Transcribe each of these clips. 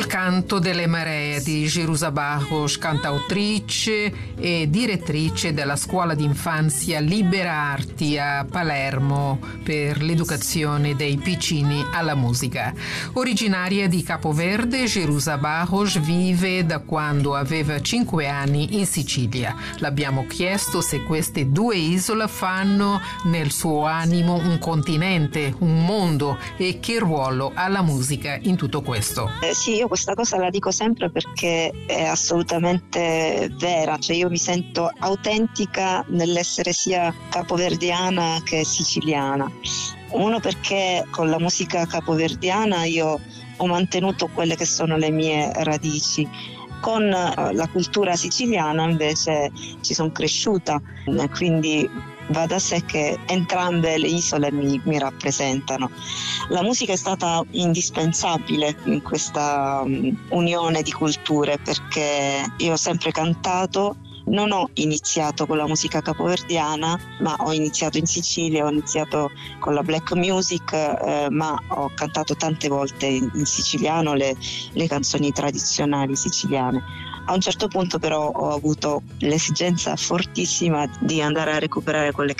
Canto delle Maree di Gerusa Barros, cantautrice e direttrice della scuola d'infanzia Libera Arti a Palermo per l'educazione dei piccini alla musica. Originaria di Capoverde, Gerusa Barros vive da quando aveva 5 anni in Sicilia. L'abbiamo chiesto se queste due isole fanno nel suo animo un continente, un mondo, e che ruolo ha la musica in tutto questo. Sì, io questa cosa la dico sempre perché è assolutamente vera, cioè io mi sento autentica nell'essere sia capoverdiana che siciliana. Uno, perché con la musica capoverdiana io ho mantenuto quelle che sono le mie radici. Con la cultura siciliana invece ci sono cresciuta, quindi va da sé che entrambe le isole mi rappresentano. La musica è stata indispensabile in questa unione di culture, perché io ho sempre cantato. Non ho iniziato con la musica capoverdiana, ma ho iniziato in Sicilia, ho iniziato con la black music, ma ho cantato tante volte in siciliano le canzoni tradizionali siciliane. A un certo punto però ho avuto l'esigenza fortissima di andare a recuperare quelle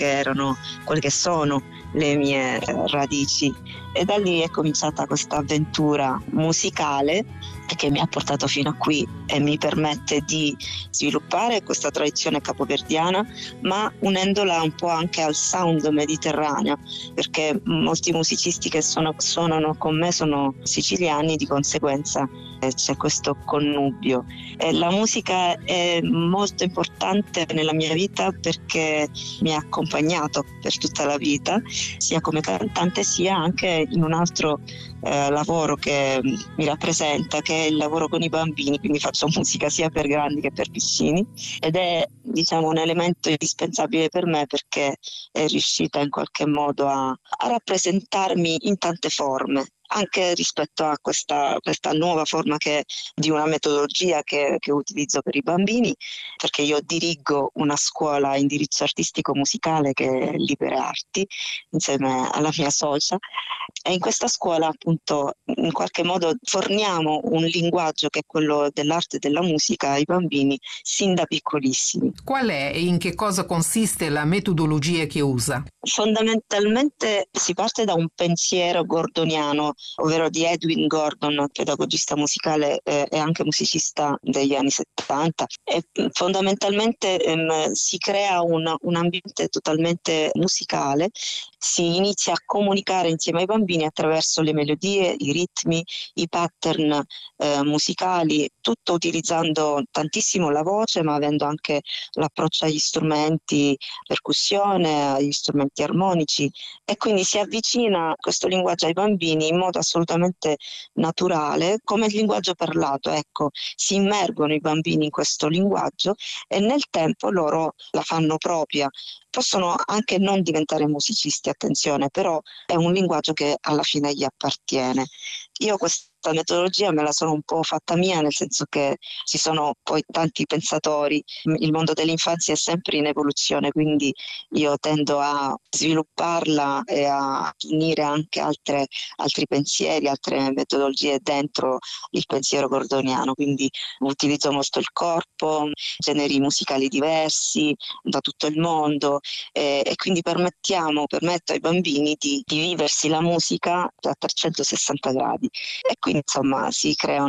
che sono le mie radici, e da lì è cominciata questa avventura musicale che mi ha portato fino a qui e mi permette di sviluppare questa tradizione capoverdiana, ma unendola un po' anche al sound mediterraneo, perché molti musicisti che suonano con me sono siciliani, di conseguenza c'è questo connubio. La musica è molto importante nella mia vita perché mi ha accompagnato per tutta la vita, sia come cantante sia anche in un altro lavoro che mi rappresenta, che è il lavoro con i bambini, quindi faccio musica sia per grandi che per piccini, ed è un elemento indispensabile per me perché è riuscita in qualche modo a rappresentarmi in tante forme, anche rispetto a questa nuova forma di una metodologia che utilizzo per i bambini, perché io dirigo una scuola indirizzo artistico musicale che è Libera Arti, insieme alla mia socia, e in questa scuola appunto in qualche modo forniamo un linguaggio che è quello dell'arte e della musica ai bambini sin da piccolissimi. Qual è e in che cosa consiste la metodologia che usa? Fondamentalmente si parte da un pensiero gordoniano, ovvero di Edwin Gordon, pedagogista musicale e anche musicista degli anni 70, e fondamentalmente si crea un ambiente totalmente musicale, si inizia a comunicare insieme ai bambini attraverso le melodie, i ritmi, i pattern musicali, tutto utilizzando tantissimo la voce, ma avendo anche l'approccio agli strumenti, percussione, agli strumenti armonici, e quindi si avvicina questo linguaggio ai bambini in modo assolutamente naturale, come il linguaggio parlato. Ecco, si immergono i bambini in questo linguaggio e nel tempo loro la fanno propria. Possono anche non diventare musicisti, attenzione, però è un linguaggio che alla fine gli appartiene. Io questa metodologia me la sono un po' fatta mia, nel senso che ci sono poi tanti pensatori, il mondo dell'infanzia è sempre in evoluzione, quindi io tendo a svilupparla e a unire anche altri pensieri, altre metodologie dentro il pensiero gordoniano, quindi utilizzo molto il corpo, generi musicali diversi da tutto il mondo, e quindi permetto ai bambini di viversi la musica a 360 gradi, e quindi insomma si crea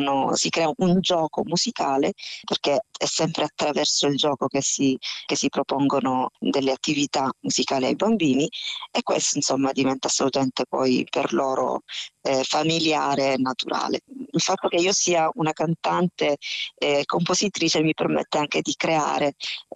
un gioco musicale, perché è sempre attraverso il gioco che si propongono delle attività musicali ai bambini, e questo insomma diventa assolutamente poi per loro familiare e naturale. Il fatto che io sia una cantante compositrice mi permette anche di creare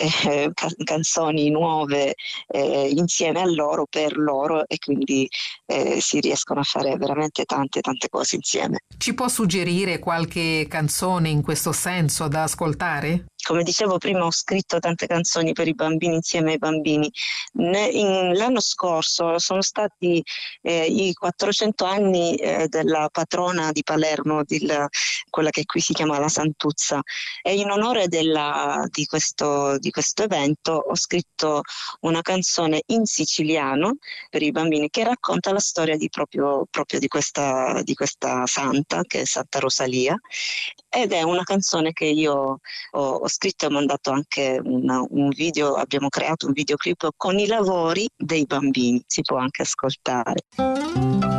canzoni nuove insieme a loro, per loro, e quindi si riescono a fare veramente tante cose insieme. Ci può suggerire qualche canzone in questo senso da ascoltare? Come dicevo prima, ho scritto tante canzoni per i bambini insieme ai bambini. L'anno scorso sono stati i 400 anni della patrona di Palermo, quella che qui si chiama la Santuzza, e in onore di questo evento ho scritto una canzone in siciliano per i bambini che racconta la storia proprio di questa santa, che è Santa Rosalia, ed è una canzone che io ho scritto e ho mandato anche un video, abbiamo creato un videoclip con i lavori dei bambini, si può anche ascoltare.